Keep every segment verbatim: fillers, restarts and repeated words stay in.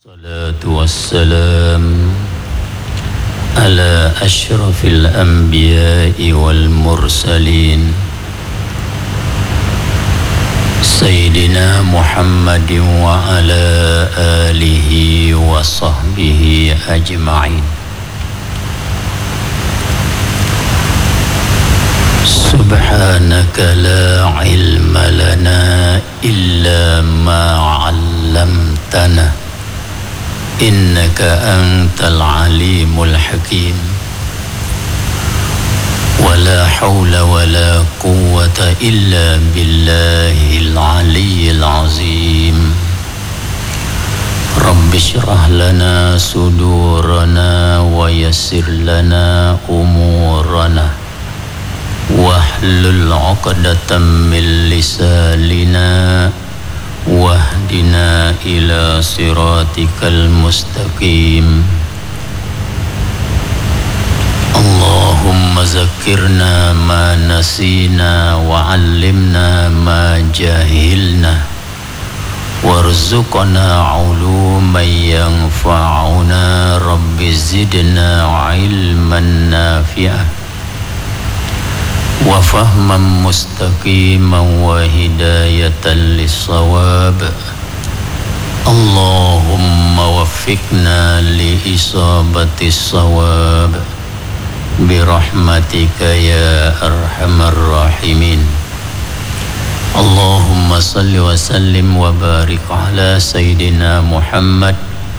Salatu wassalam ala ashrafil anbiya'i wal mursalin Sayyidina Muhammadin wa ala alihi wa sahbihi ajma'in. Subhanaka la ilma lana illa ma 'allamtana innaka antal alimul hakim. Wala hawla wala quwwata illa billahil aliyyil azim. Rabbi shrah lana sudurana wa yassir lana umurana wahlul 'uqdatam min lisanina wahdina ila siratikal mustaqim. Allahumma zakirna ma nasina wa 'allimna ma jahilna warzuqna 'uluman yanfa'una rabbi zidna 'ilman nafi'an wa fahman mustaqiman wa hidayatan lis-shawab. Allahumma waffiqna li isabatis shawab bi rahmatika ya arhamar rahimin. Allahumma salli wa sallim wa barik ala sayyidina Muhammad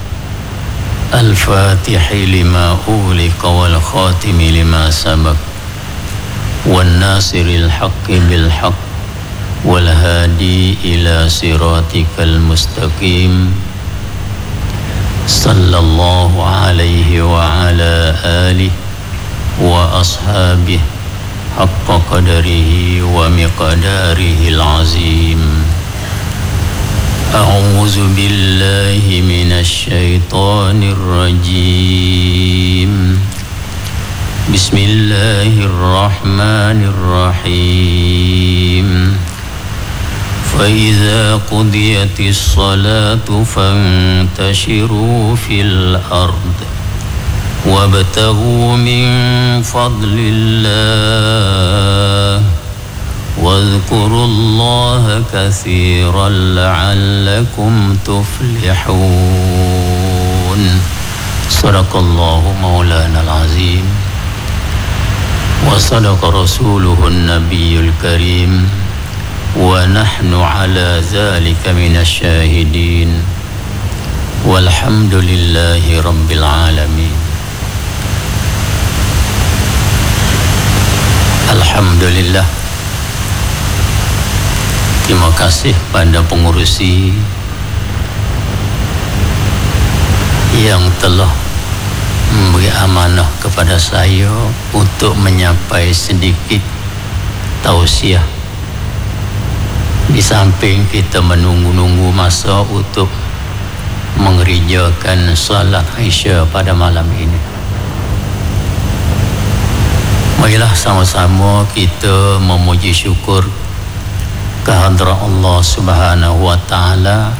al-fatihi lima ughliqa wal khatimi lima sabaq wan nasiril haqqi bil haqq wal hadi ila siratikal mustaqim. Sallallahu alaihi wa ala alihi wa ashabihi haqqa qadarihi wa miqdarihil azim. A'udzu billahi minasy syaithanir rajim. Bismillahirrahmanirrahim. Fa idza qudiyatis salatu fantashiru fil ard wabtaghu min fadlillah wadhkurullaha katsiran la'allakum tuflihun. Sadaqallahu maulanal azim wa sadaqa rasuluhun nabiyyul karim wa nahnu ala zalika minasy syahidin walhamdulillahi rabbil alamin. Alhamdulillah, terima kasih pada pengurusi yang telah memberi amanah kepada saya untuk menyampaikan sedikit tausiah. Di samping kita menunggu-nunggu masa untuk mengerjakan salat Isya pada malam ini, marilah sama-sama kita memuji syukur kehadrat Allah Subhanahu wa taala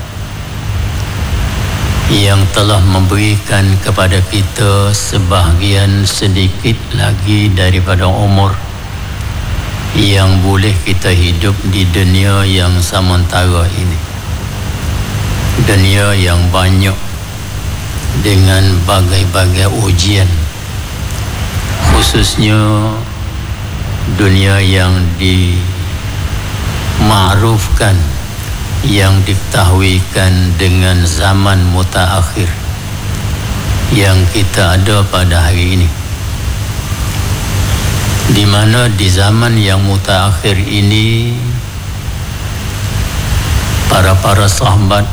yang telah memberikan kepada kita sebahagian sedikit lagi daripada umur yang boleh kita hidup di dunia yang sementara ini. Dunia yang banyak dengan bagai-bagai ujian, khususnya dunia yang dimakrufkan, yang diketahuikan dengan zaman mutaakhir yang kita ada pada hari ini, di mana di zaman yang mutaakhir ini para-para sahabat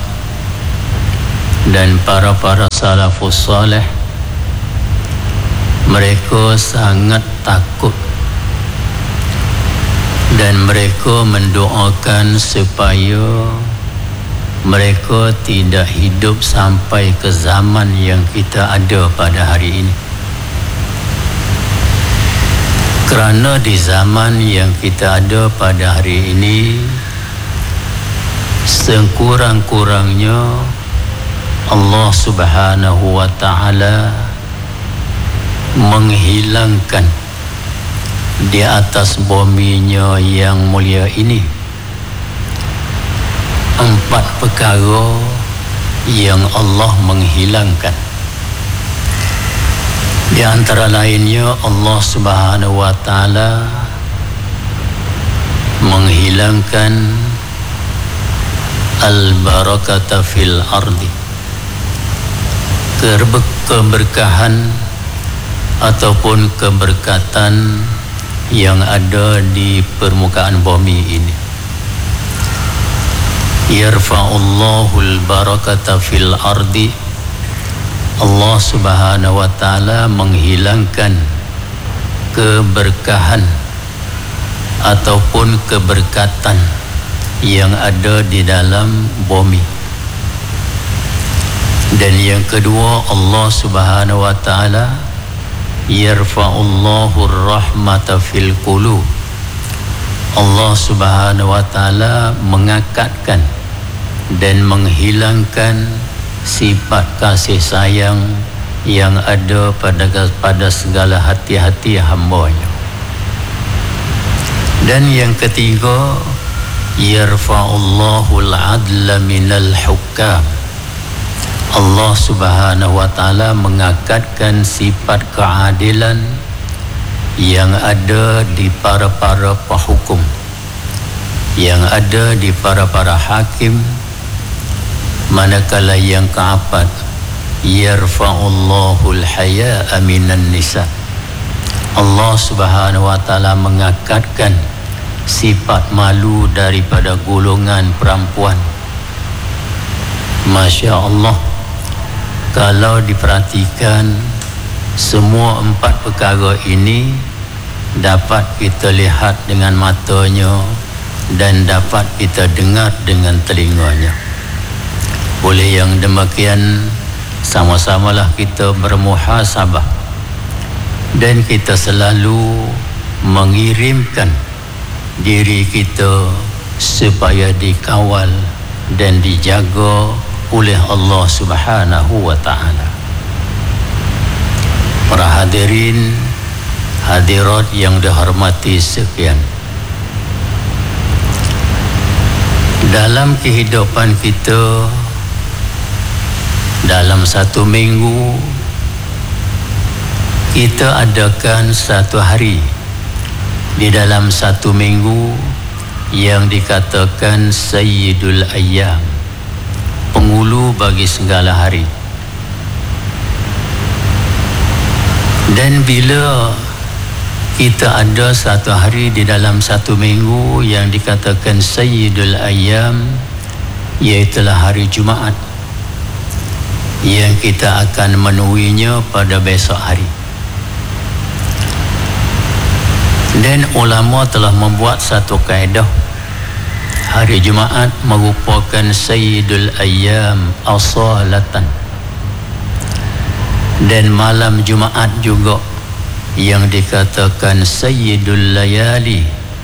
dan para-para salafus saleh mereka sangat takut dan mereka mendoakan supaya mereka tidak hidup sampai ke zaman yang kita ada pada hari ini. Kerana di zaman yang kita ada pada hari ini, sekurang-kurangnya Allah Subhanahu wa ta'ala menghilangkan di atas buminya yang mulia ini empat perkara yang Allah menghilangkan. Di antara lainnya Allah Subhanahu wa ta'ala menghilangkan al-barakata fil ardi, keberkahan ataupun keberkatan yang ada di permukaan bumi ini. Yarfa'ullahul barakata fil ardi, Allah Subhanahu wa ta'ala menghilangkan keberkahan ataupun keberkatan yang ada di dalam bumi. Dan yang kedua, Allah Subhanahu wa ta'ala yarfa'ullahur rahmata fil qulub, Allah Subhanahu wa ta'ala mengangkatkan dan menghilangkan sifat kasih sayang yang ada pada pada segala hati-hati hamba-Nya. Dan yang ketiga, yarfa'ullahul adla minal hukam, Allah Subhanahu wa ta'ala mengangkatkan sifat keadilan yang ada di para-para penghukum, yang ada di para-para hakim. Manakala yang keempat, yarfa'ullahul haya'a minan nisa, Allah Subhanahu wa ta'ala mengangkatkan sifat malu daripada golongan perempuan. Masya Allah, kalau diperhatikan semua empat perkara ini dapat kita lihat dengan matanya dan dapat kita dengar dengan telinganya. Oleh yang demikian, sama-samalah kita bermuhasabah dan kita selalu mengirimkan diri kita supaya dikawal dan dijaga oleh Allah Subhanahu wa ta'ala. Para hadirin hadirat yang dihormati sekalian, dalam kehidupan kita dalam satu minggu kita adakan satu hari di dalam satu minggu yang dikatakan Sayyidul Ayyam, penghulu bagi segala hari. Dan bila kita ada satu hari di dalam satu minggu yang dikatakan Sayyidul Ayyam, iaitulah hari Jumaat, yang kita akan menuinya pada besok hari. Dan ulama telah membuat satu kaedah, hari Jumaat merupakan Sayyidul Ayyam asalatan, dan malam Jumaat juga yang dikatakan Sayyidul Layali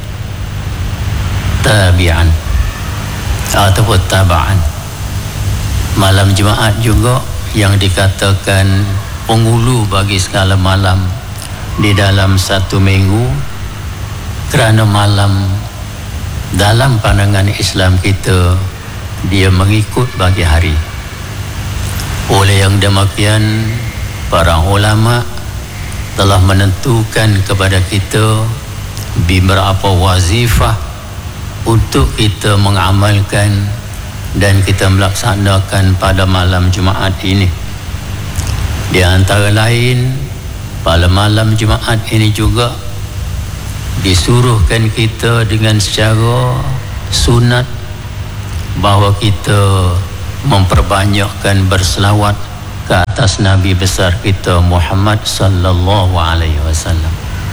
tabi'an ataupun taba'an. Malam Jumaat juga yang dikatakan penghulu bagi segala malam di dalam satu minggu, kerana malam dalam pandangan Islam kita dia mengikut bagi hari. Oleh yang demikian, para ulama telah menentukan kepada kita beberapa wazifah untuk kita mengamalkan dan kita melaksanakan pada malam Jumaat ini. Di antara lain, pada malam Jumaat ini juga disuruhkan kita dengan secara sunat bahawa kita memperbanyakkan berselawat ke atas Nabi besar kita Muhammad sallallahu alaihi wasallam,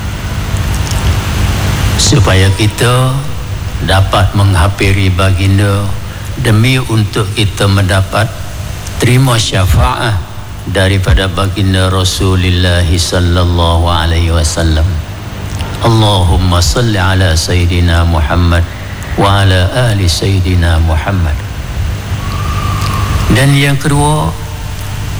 supaya kita dapat menghampiri baginda demi untuk kita mendapat terima syafaat daripada baginda Rasulullah sallallahu alaihi wasallam. Allahumma salli ala Sayyidina Muhammad wa ala ali Sayyidina Muhammad. Dan yang kedua,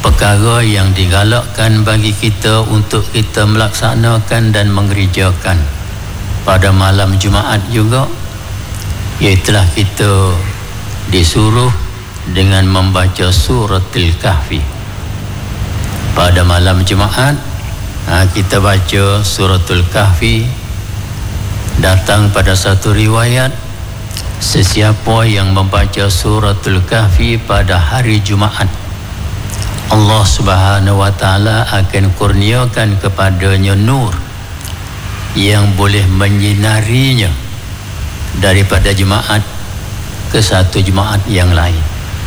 perkara yang digalakkan bagi kita untuk kita melaksanakan dan mengerjakan pada malam Jumaat juga, iaitulah kita disuruh dengan membaca suratul Kahfi. Pada malam Jumaat ha, kita baca suratul Kahfi. Datang pada satu riwayat, sesiapa yang membaca suratul Kahfi pada hari Jumaat, Allah Subhanahu wa taala akan kurniakan kepadanya nur yang boleh menyinarinya daripada jemaat ke satu jemaat yang lain.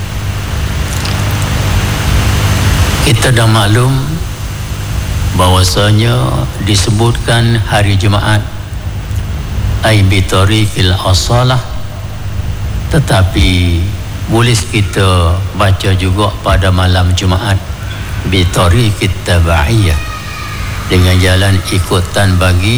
Kita dah maklum bahwasanya disebutkan hari Jumaat ai bitariqil asalah, tetapi boleh kita baca juga pada malam Jumaat bitariqit tabaiyah, dengan jalan ikutan bagi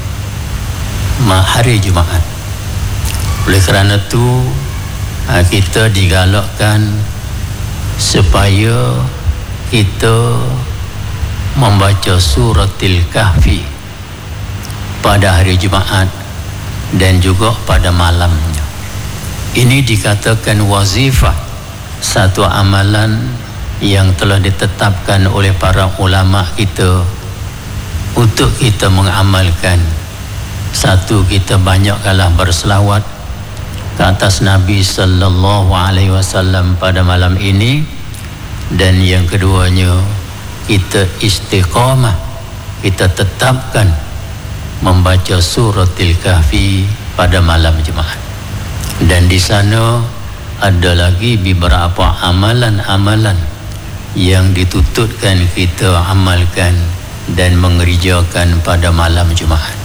hari Jumaat. Oleh kerana itu kita digalakkan supaya kita membaca suratul Kahfi pada hari Jumaat dan juga pada malamnya. Ini dikatakan wazifah, satu amalan yang telah ditetapkan oleh para ulama kita untuk kita mengamalkan. Satu, kita banyaklah berselawat ke atas Nabi sallallahu alaihi wasallam pada malam ini. Dan yang keduanya, kita istiqamah, kita tetapkan membaca suratul Kahfi pada malam Jumaat. Dan di sana ada lagi beberapa amalan-amalan yang dituntutkan kita amalkan dan mengerjakan pada malam Jumaat.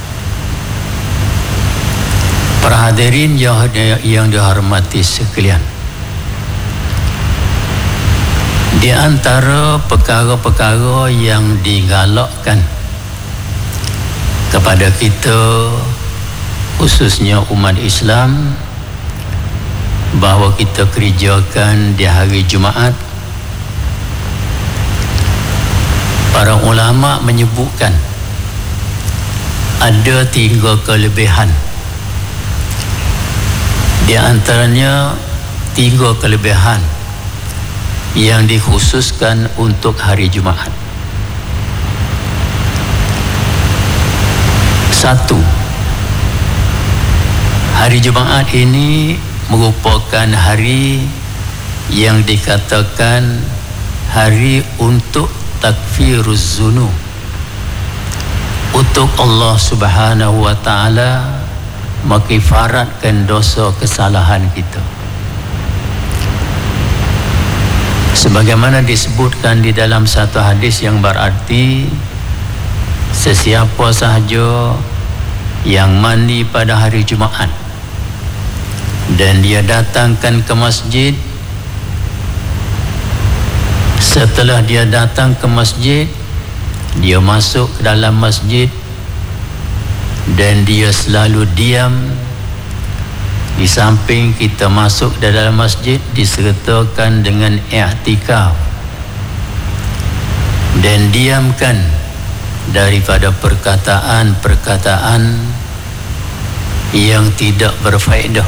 Para hadirin yang dihormati sekalian, di antara perkara-perkara yang digalakkan kepada kita, khususnya umat Islam, bahawa kita kerjakan di hari Jumaat, para ulama menyebutkan ada tiga kelebihan. Di antaranya tiga kelebihan yang dikhususkan untuk hari Jumaat. Satu, hari Jumaat ini merupakan hari yang dikatakan hari untuk takfiruz zunub, untuk Allah Subhanahu wa taala mengifaratkan dosa kesalahan kita. Sebagaimana disebutkan di dalam satu hadis yang berarti, sesiapa sahaja yang mandi pada hari Jumaat dan dia datangkan ke masjid, setelah dia datang ke masjid, dia masuk ke dalam masjid dan dia selalu diam di samping kita masuk ke dalam masjid, disertakan dengan i'tikaf, dan diamkan daripada perkataan-perkataan yang tidak berfaedah,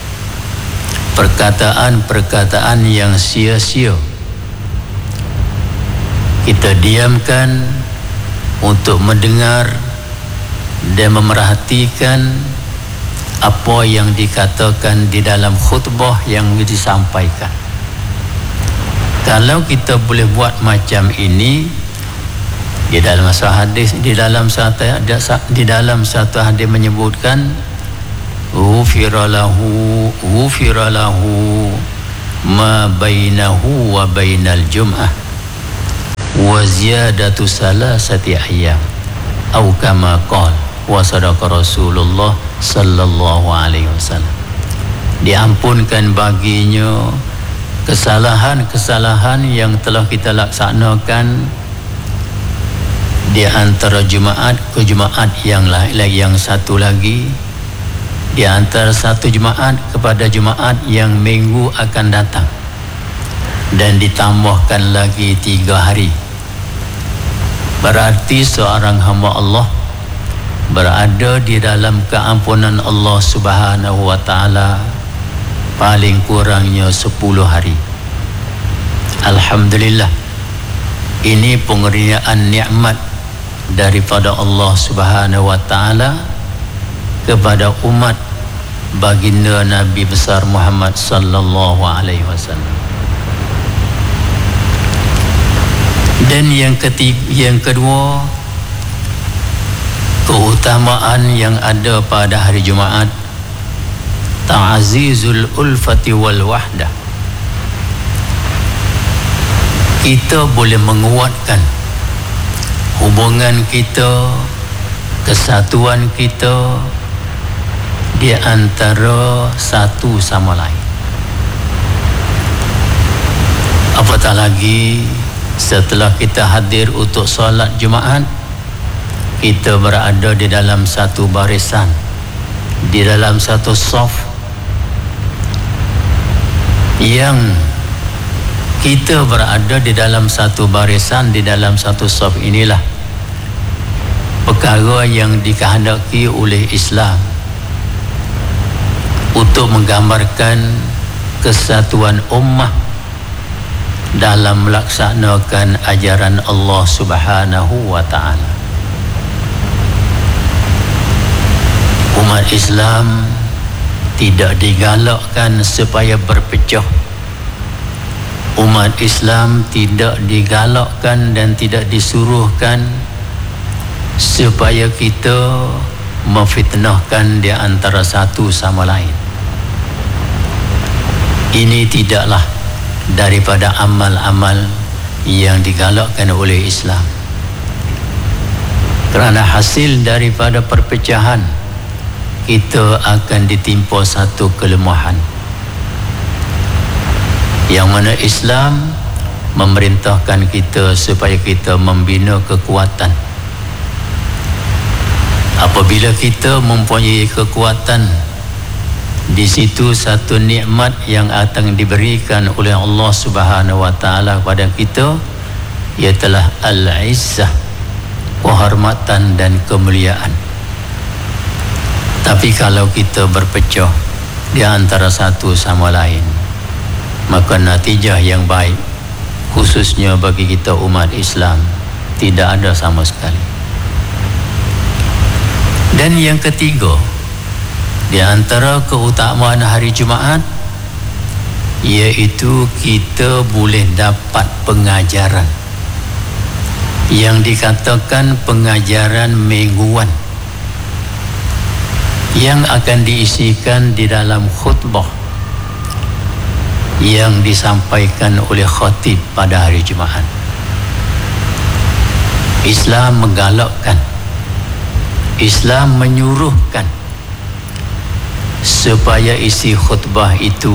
perkataan-perkataan yang sia-sia. Kita diamkan untuk mendengar dan memerhatikan apa yang dikatakan di dalam khutbah yang disampaikan. Kalau kita boleh buat macam ini, di dalam satu hadis, di dalam satu di dalam satu hadis menyebutkan ghufira lahu ghufira lahu ma bainahu wa bainal jum'ah wa ziyadatu salasati ayyam atau kama qala wa sadaqa Rasulullah sallallahu alaihi wasallam. Diampunkan baginya kesalahan-kesalahan yang telah kita laksanakan di antara Jumaat ke Jumaat yang lain, yang satu lagi di antara satu Jumaat kepada Jumaat yang minggu akan datang. dan ditambahkan lagi tiga hari. Berarti seorang hamba Allah berada di dalam keampunan Allah Subhanahu wa taala paling kurangnya sepuluh hari. Alhamdulillah, ini pengurniaan nikmat daripada Allah Subhanahu wa taala kepada umat baginda Nabi besar Muhammad sallallahu alaihi wasallam. Dan yang ketiga, yang kedua, keutamaan yang ada pada hari Jumaat, ta'azizul ulfati wal wahdah. Kita boleh menguatkan hubungan kita, kesatuan kita di antara satu sama lain. Apatah lagi setelah kita hadir untuk solat Jumaat, kita berada di dalam satu barisan, di dalam satu saf, yang kita berada di dalam satu barisan, di dalam satu saf inilah perkara yang dikehendaki oleh Islam untuk menggambarkan kesatuan ummah dalam melaksanakan ajaran Allah Subhanahu wa taala. Umat Islam tidak digalakkan supaya berpecah. Umat Islam tidak digalakkan dan tidak disuruhkan supaya kita memfitnahkan di antara satu sama lain. Ini tidaklah daripada amal-amal yang digalakkan oleh Islam. Kerana hasil daripada perpecahan, kita akan ditimpa satu kelemahan, yang mana Islam memerintahkan kita supaya kita membina kekuatan. Apabila kita mempunyai kekuatan, di situ satu nikmat yang akan diberikan oleh Allah Subhanahu wa taala kepada kita, ialah al-izzah, kehormatan dan kemuliaan. Tapi kalau kita berpecah di antara satu sama lain, maka natijah yang baik, khususnya bagi kita umat Islam, tidak ada sama sekali. Dan yang ketiga, di antara keutamaan hari Jumaat, iaitu kita boleh dapat pengajaran yang dikatakan pengajaran mingguan, yang akan diisikan di dalam khutbah yang disampaikan oleh khatib pada hari Jumaat. Islam menggalakkan, Islam menyuruhkan supaya isi khutbah itu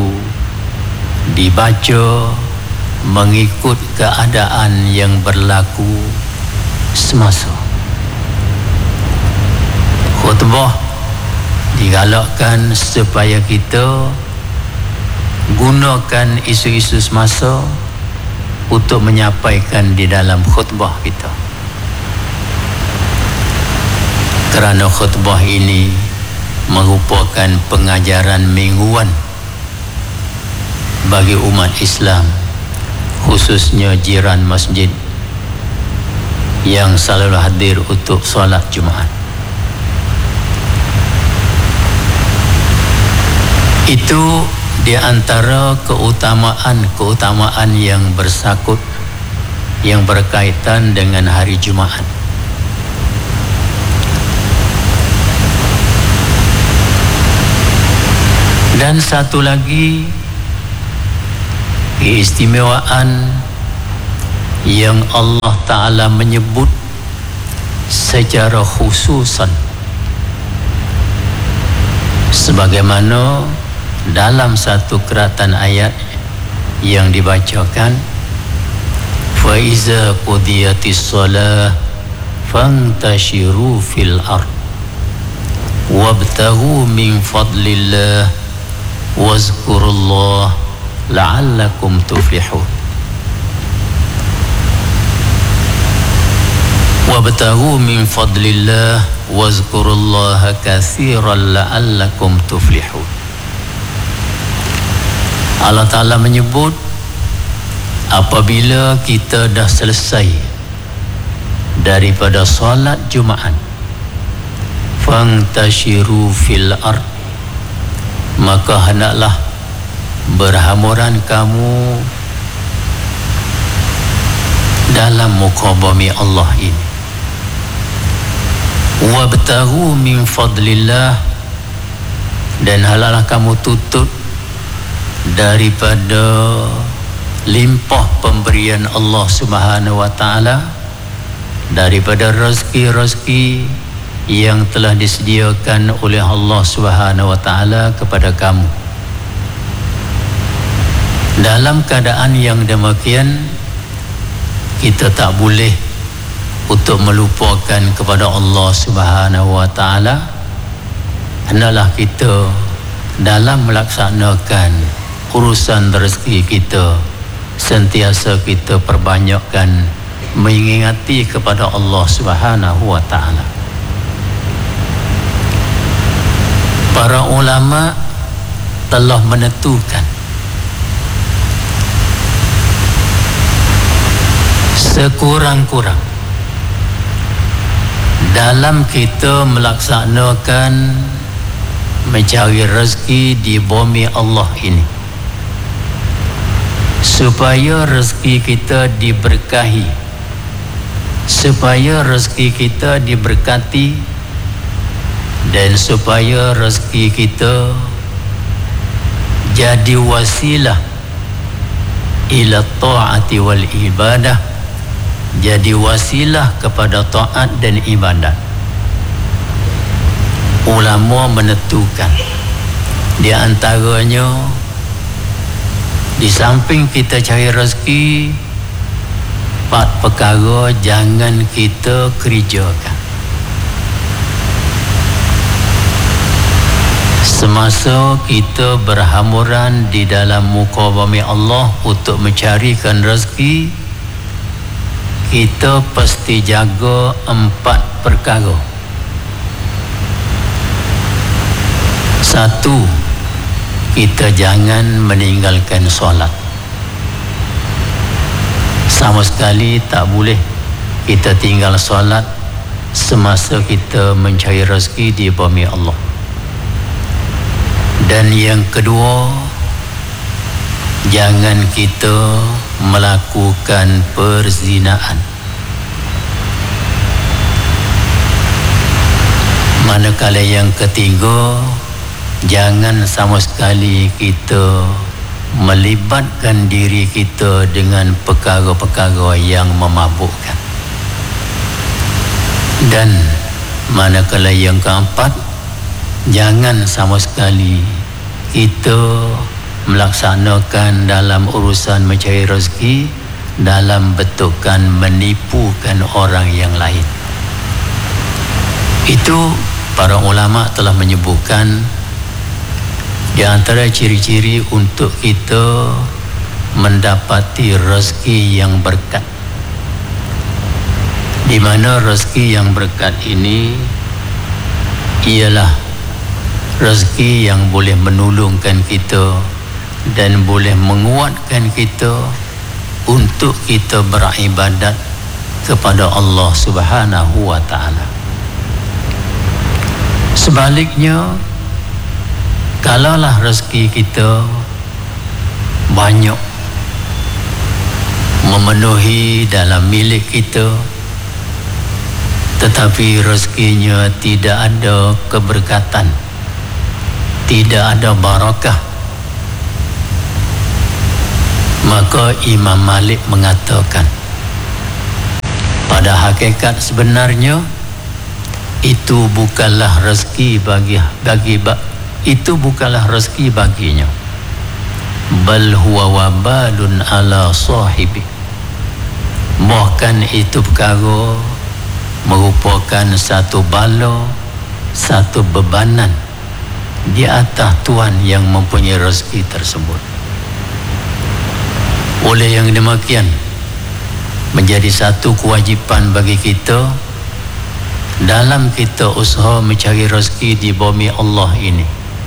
dibaca mengikut keadaan yang berlaku semasa. Khutbah digalakkan supaya kita gunakan isu-isu semasa untuk menyampaikan di dalam khutbah kita. Kerana khutbah ini merupakan pengajaran mingguan bagi umat Islam, khususnya jiran masjid yang selalu hadir untuk solat Jumaat. Itu di antara keutamaan-keutamaan yang bersangkut, yang berkaitan dengan hari Jumaat. Dan satu lagi keistimewaan yang Allah Ta'ala menyebut secara khususan, sebagaimana dalam satu keratan ayat yang dibacakan, فَإِذَا قُضِيَتِ الصَّلَاةُ فَانْتَشِرُوا فِي الْأَرْضِ وَابْتَغُوا مِنْ فَضْلِ اللَّهِ وَاذْكُرُوا اللَّهَ لَعَلَّكُمْ تُفْلِحُونَ. wabtaghu min fadlillah wazkurullaha katsiran la'allakum tuflihun. Allah Ta'ala menyebut apabila kita dah selesai daripada solat Jumaat, fantashiru fil ard, maka hendaklah berhamuran kamu dalam muka bumi Allah ini. Wabtaghu min fadlillah, dan hendaklah kamu tuntut daripada limpah pemberian Allah Subhanahu wa taala, daripada rezeki-rezeki yang telah disediakan oleh Allah Subhanahu wa taala kepada kamu. Dalam keadaan yang demikian, kita tak boleh untuk melupakan kepada Allah Subhanahu wa taala. Hendaklah kita dalam melaksanakan urusan rezeki kita sentiasa kita perbanyakkan mengingati kepada Allah Subhanahu wa taala. Para ulama telah menentukan sekurang-kurang dalam kita melaksanakan mencari rezeki di bumi Allah ini, supaya rezeki kita diberkahi, supaya rezeki kita diberkati, dan supaya rezeki kita jadi wasilah ila ta'ati wal ibadah, jadi wasilah kepada taat dan ibadat. Ulama menentukan di antaranya, di samping kita cari rezeki, empat perkara jangan kita kerjakan. Semasa kita berhamuran di dalam muka bumi Allah untuk mencarikan rezeki, kita pasti jaga empat perkara. Satu, kita jangan meninggalkan solat. Sama sekali tak boleh kita tinggal solat semasa kita mencari rezeki di bumi Allah. Dan yang kedua, jangan kita melakukan perzinaan. Manakala yang ketiga, jangan sama sekali kita melibatkan diri kita dengan perkara-perkara yang memabukkan. Dan manakala yang keempat, jangan sama sekali kita melaksanakan dalam urusan mencari rezeki dalam bentukan menipukan orang yang lain. Itu para ulama telah menyebutkan di antara ciri-ciri untuk kita mendapati rezeki yang berkat. Di mana rezeki yang berkat ini ialah rezeki yang boleh menolongkan kita dan boleh menguatkan kita untuk kita beribadat kepada Allah Subhanahu wa taala. Sebaliknya, kalaulah rezeki kita banyak memenuhi dalam milik kita, tetapi rezekinya tidak ada keberkatan, tidak ada barakah, maka Imam Malik mengatakan, pada hakikat sebenarnya itu bukanlah rezeki bagi bagi itu bukanlah rezeki baginya, bal huwa wabalun ala sahibi, bahkan itu perkara merupakan satu bala, satu bebanan di atas Tuhan yang mempunyai rezeki tersebut. Oleh yang demikian, menjadi satu kewajipan bagi kita dalam kita usaha mencari rezeki di bumi Allah ini.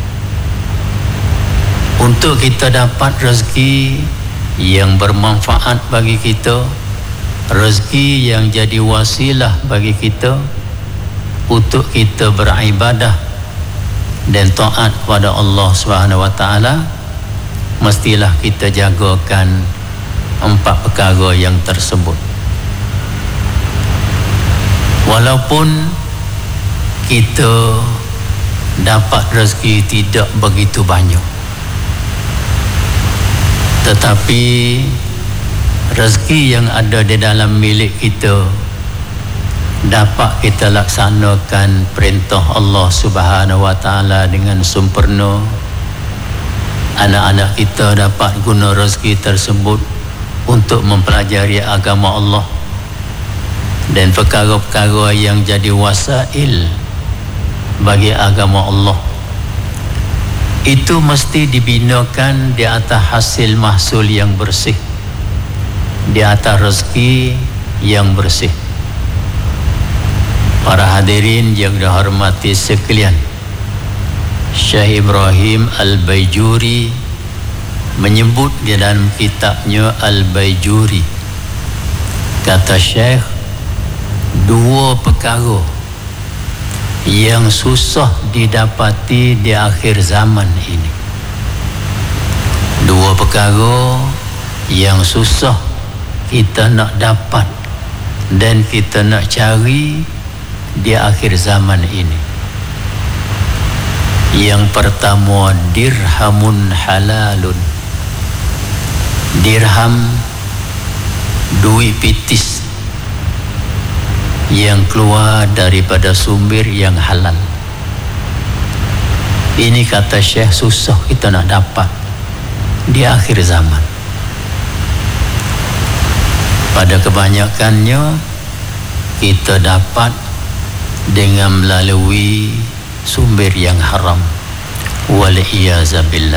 Untuk kita dapat rezeki yang bermanfaat bagi kita, rezeki yang jadi wasilah bagi kita untuk kita beribadah dan taat kepada Allah Subhanahu wa taala, mestilah kita jagakan empat perkara yang tersebut. Walaupun kita dapat rezeki tidak begitu banyak, tetapi rezeki yang ada di dalam milik kita dapat kita laksanakan perintah Allah Subhanahu wa taala dengan sempurna. Anak-anak kita dapat guna rezeki tersebut untuk mempelajari agama Allah, dan perkara-perkara yang jadi wasail bagi agama Allah itu mesti dibinakan di atas hasil mahsul yang bersih, di atas rezeki yang bersih. Para hadirin yang dihormati sekalian, Syekh Ibrahim Al-Baijuri menyebut di dalam kitabnya Al-Baijuri, kata Syekh, dua perkara yang susah didapati di akhir zaman ini. Dua perkara yang susah kita nak dapat dan kita nak cari di akhir zaman ini. Yang pertama, dirhamun halalun. Dirham, duit pitis yang keluar daripada sumber yang halal. Ini kata Syekh susah kita nak dapat di akhir zaman. Pada kebanyakannya kita dapat dengan melalui sumber yang haram. Wal-iyazabillah.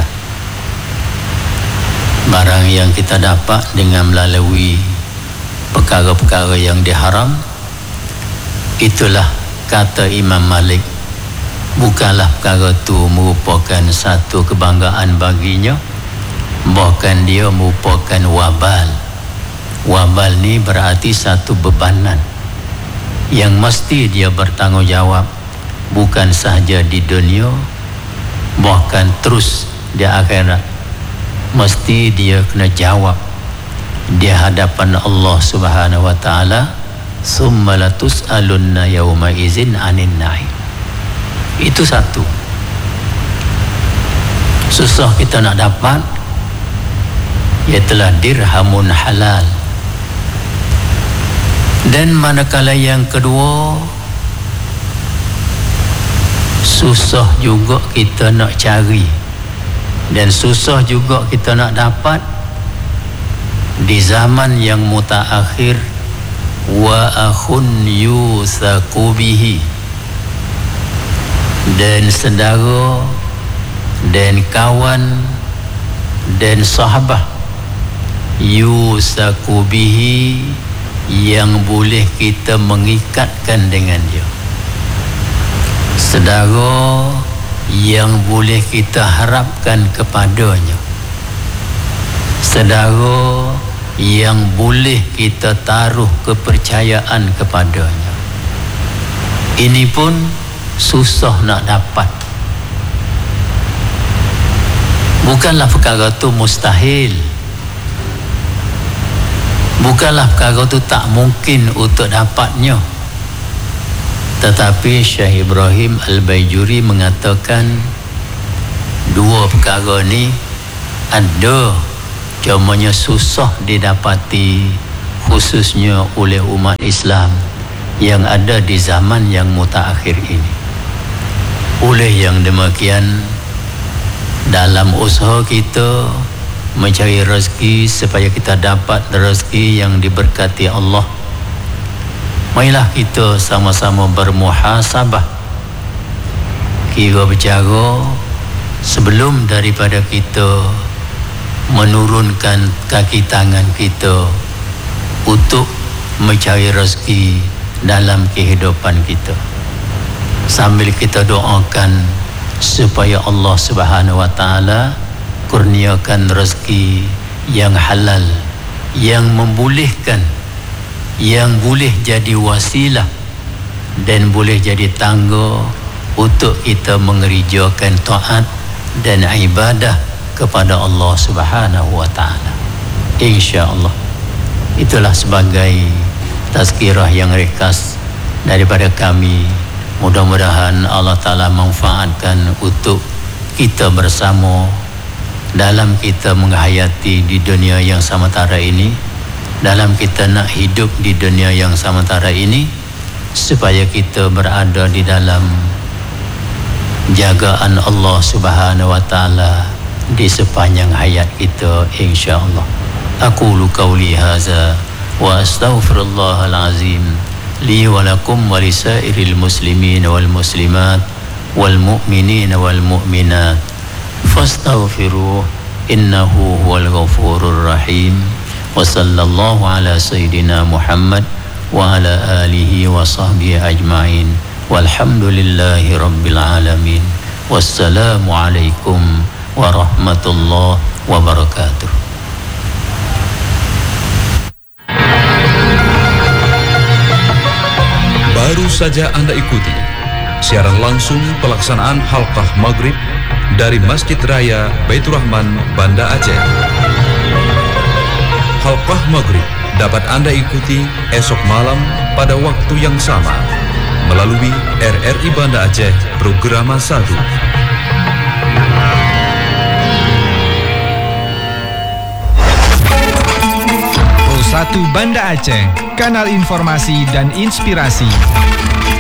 Barang yang kita dapat dengan melalui perkara-perkara yang diharam, itulah kata Imam Malik, bukanlah perkara itu merupakan satu kebanggaan baginya, bahkan dia merupakan wabal. Wabal ni berarti satu bebanan yang mesti dia bertanggungjawab, bukan sahaja di dunia, bahkan terus di akhirat. Mesti dia kena jawab di hadapan Allah Subhanahu wa taala, summa latus'alunna yawma izin anin na'im. Itu satu. Susah kita nak dapat, ialah dirhamun halal. Dan manakala yang kedua, susah juga kita nak cari dan susah juga kita nak dapat di zaman yang mutaakhir. Wa akhun yusaku bihi, dan saudara dan kawan dan sahabat yusaku bihi yang boleh kita mengikatkan dengan dia, saudara yang boleh kita harapkan kepadanya, saudara yang boleh kita taruh kepercayaan kepadanya. Ini pun susah nak dapat. Bukanlah perkara itu mustahil, bukanlah perkara itu tak mungkin untuk dapatnya, tetapi Syekh Ibrahim Al-Baijuri mengatakan dua perkara ni ada, cumanya susah didapati khususnya oleh umat Islam yang ada di zaman yang mutaakhir ini. Oleh yang demikian, dalam usaha kita mencari rezeki supaya kita dapat rezeki yang diberkati Allah, marilah kita sama-sama bermuhasabah, kira bercara sebelum daripada kita menurunkan kaki tangan kita untuk mencari rezeki dalam kehidupan kita. Sambil kita doakan supaya Allah Subhanahu wa taala kurniakan rezeki yang halal, yang membolehkan, yang boleh jadi wasilah dan boleh jadi tangga untuk kita mengerjakan taat dan ibadah kepada Allah Subhanahu wa taala. Insya-Allah. Itulah sebagai tazkirah yang ringkas daripada kami. Mudah-mudahan Allah Ta'ala manfaatkan untuk kita bersama dalam kita menghayati di dunia yang sementara ini, dalam kita nak hidup di dunia yang sementara ini, supaya kita berada di dalam jagaan Allah Subhanahu wa taala di sepanjang hayat kita, insya-Allah. Aqulu qawli hadza wa astaghfirullahal azim li wa lakum wa lisairil muslimin wal muslimat wal mu'minin wal mu'minat fastaghfiruh innahu huwal ghafurur rahim. Wa sallallahu ala sayyidina Muhammad wa ala alihi wa sahbihi ajma'in walhamdulillahi rabbil alamin. Wassalamu alaikum warahmatullahi wabarakatuh. Baru saja Anda ikuti siaran langsung pelaksanaan Halqah Maghrib dari Masjid Raya Baitur Rahman, Banda Aceh. Halqah Maghrib dapat Anda ikuti esok malam pada waktu yang sama melalui R R I Banda Aceh Programa satu. Pro satu Banda Aceh, kanal informasi dan inspirasi.